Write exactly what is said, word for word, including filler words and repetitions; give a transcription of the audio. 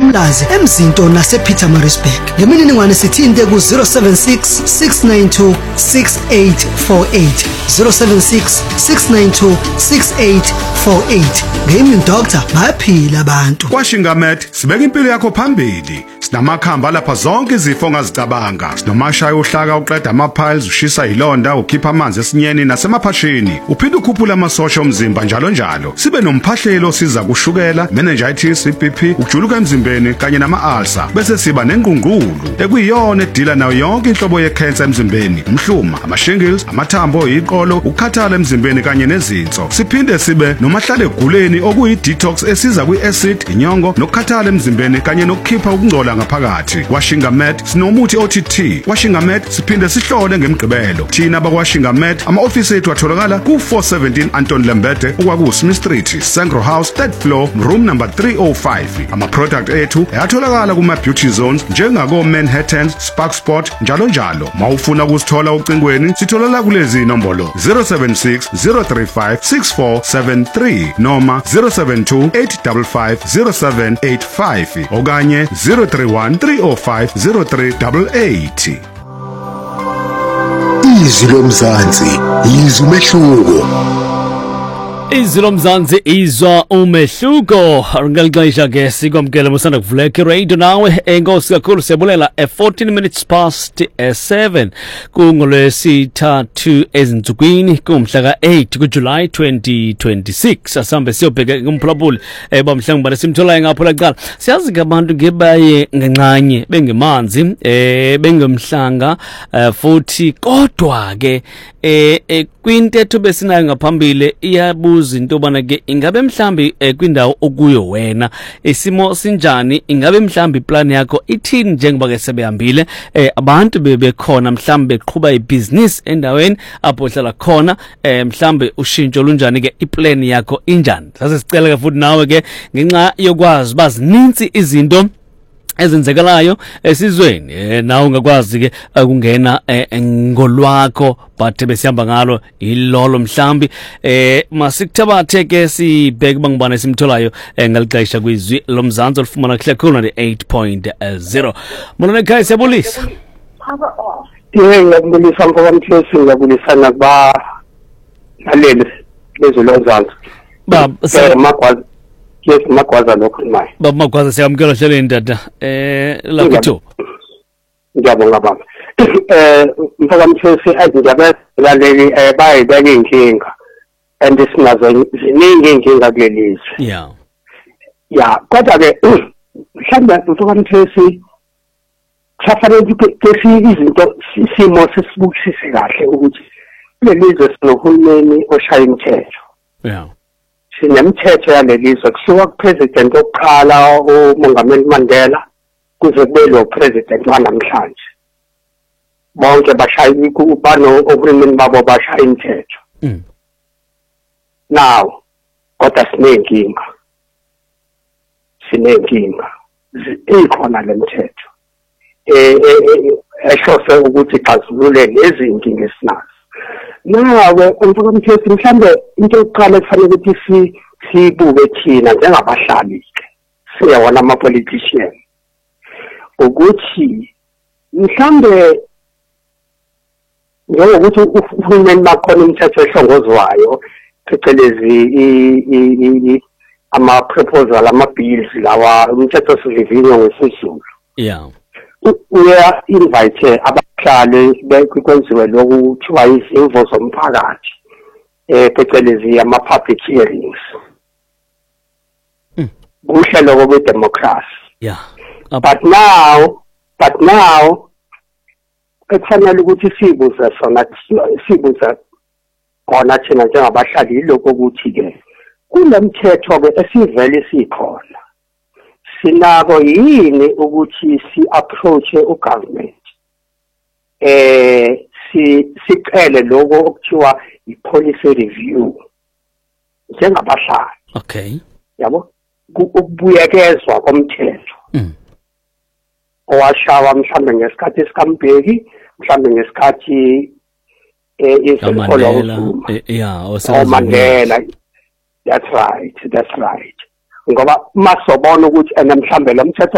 Umlazi eMzinto nasePietermaritzburg. Ngemininingwane sithinte ku zero seven six six nine two six eight four eight zero seven six six nine two six eight four eight. Gaming Doctor bayaphila abantu. KwaShingamed sibeka impilo yakho phambili. Sinamakhamba lapha zonke izifo ongazicabanga. Sinomashaya ohlaka uqeda ama-piles, ushisa ilonda, ukhipha amanzi esinyeni nasemaphashini. Uphinde ukhuphula amasosha omzimba njalo njalo. Sibe nomphahlelo osiza kushukela, meningitis, I B P, ukujuluka emzimbeni kanye nama-ulcer. Bese siba nengqungqulu ekuyiyona edila nayo yonke inhlobo ye-cancer emzimbeni. Umhluma, ama-shingles, amathambo, iqolo, ukukhathala emzimbeni kanye nezinso. Siphinde sibe nomahlale eguleni okuyi-detox esiza kwi-acid, inyongo, nokukhathala emzimbeni kanye nokukhipha ukungcola ngaphakathi. KwaShingamed sinomuthi O T T. KwaShingamed siphinde sihlole ngemigqibelo. Thina bakwaShingamed ama-ofisi ethu atholakala ku four seventeen Anton Lembede okwaku Smith Street, Sangro House, third floor, room number three oh five. Ama-product ethu ayatholakala kuma-beauty zones njengako Manhattan, Spark Sport njalo njalo. Mawufuna ukusithola ucingweni sitholala kulezi inombolo zero seven six zero three five six four seven three noma zero seven two eight five five zero seven eight five okanye zero three one three oh five zero three eight eight. Izwi lomzansi, izwi umehluko. Izwi lomzansi izwa umehluko. Ngalixesha ke sikwamkela musanda kuvuleka radio nawe enkosi kakhulu sebulela at fourteen minutes past seven kungolwesithathu ezinsukwini kumhla ka eight kuJuly twenty twenty-six. Asambe siyobheka kumphulaphuli ebamhla ngibale simtholayo ngapho la kuqala. Siyazi ke abantu ngebaye ngencanye bengemanzi eh bengemhlanga futhi kodwa ke eh kwintetho besinayo ngaphambili iyabuza into bana ke ingabe mhlambi kwindawo okuyo wena isimo sinjani, ingabe mhlambi plan yakho ithini njengoba ke sebehambile abantu bebekhona mhlambi beqhubha ibusiness endaweni apho uhlala khona mhlambi ushintsho lunjani ke iplan yakho injani. Sase sicela ke futhi nawe ke ngenxa yokwazi bazininzi izinto ezenzekalayo esizweni nawe ungakwazi ke ukungena ngolwakho but besihamba ngalo ilolo mhlambi eh masikuthabathe ke sibheke bangibana simtholayo ngalixesha kwizwi lomzansi olufumana kuhle khona le eight point zero. Molweni ekhaya siyabulisa. Yebo ngiyabulisa mfowethu ngiyabulisa nakuba naleli lezwe lomzansi. Baba magwaza yes magwaza lokho manje. Baba magwaza siyamkela hleleni dada eh la kuTho. Ngiyabonga baba. Eh mfowethu azingabe laleli bayibeke inkinga and sinazo ziningi inkinga kulelizwe. Yeah. Yeah, kodwa ke mhlawumbe mfowethu kufanele ukuthi izinto simo sesibukisise kahle ukuthi lelizwe sinohulumeni oshaya imithetho. Yeah. Sinemthetho yalelizwe kusuka kupresident oqala uMongameli Mandela kuze kube lo president wanamhlanje. Bonke bashaya ikubano ohulumeni babo bashaya imithetho. Mm. Now kodwa sinenkinga. Sinenkinga. Ikhona lemithetho. Eh ehlose ukuthi ixazulule lezi inkinga esinazo. Nawe umfowethu mhlambe into yokuqala kufanele ukuthi si sibuke thina njengabahlali ke siyawona ama politician ukuthi mhlambe njengokuthi uhulumeni bakhona imithetho ehlongozwayo phecelezi ama proposal ama bills lawa umthetho sivivinyo ngesizulu. Yeah. Uya invite abahlali bekwenziwe lokhu kuthiwa izimvo zomphakathi eh phecelezi ama public hearings. Mm. Kuhle lokho kwe democracy. Yeah. But now but now ekufanele ukuthi sibuze sona sibuze khona thina njengabahlali lokho ukuthi ke kulemthetho ke esivele sikhona. Sinako yini ukuthi si approach ugovernment eh si sicele lokho okuthiwa ipolicy review njengabahlali. Okay. Yabo ukubuyekezwa komthetho. Mm. Owashawa mhlambe ngesikhathi esikambheki mhlambe ngesikhathi eh isikolo yeah oMandela. That's right, that's right. Ngoba masobona ukuthi ena mhlambe lo mthetho